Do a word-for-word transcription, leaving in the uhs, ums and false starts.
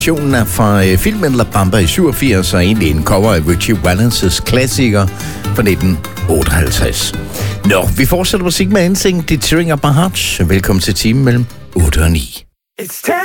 Versionen er fra øh, filmen La Bamba i syvogfirs, og egentlig en cover af Richie Wallaces klassiker fra nitten otteoghalvtreds. Nå, vi fortsætter musik med N Sync, The Tearing Up My Heart. Velkommen til timen mellem otte og ni.